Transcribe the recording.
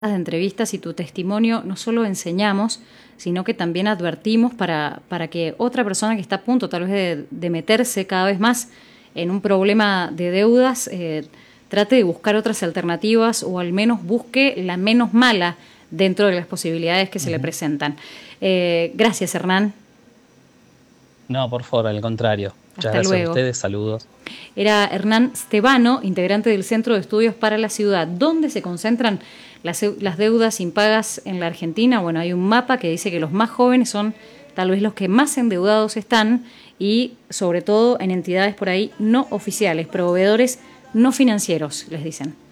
de entrevistas y tu testimonio no solo enseñamos, sino que también advertimos para que otra persona que está a punto tal vez de meterse cada vez más en un problema de deudas, trate de buscar otras alternativas o al menos busque la menos mala dentro de las posibilidades que se le presentan. Gracias, Hernán. No, por favor, al contrario. Muchas Hasta gracias a luego. ustedes, saludos. Era Hernán Stebano, integrante del Centro de Estudios para la Ciudad. ¿Dónde se concentran las deudas impagas en la Argentina? Bueno, hay un mapa que dice que los más jóvenes son tal vez los que más endeudados están y sobre todo en entidades por ahí no oficiales, proveedores no financieros, les dicen.